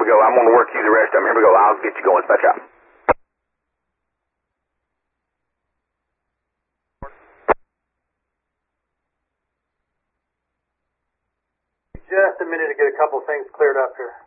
we go. I'm going to work you the rest of them. Here we go. I'll get you going. Dispatch out. Just a minute to get a couple things cleared up here.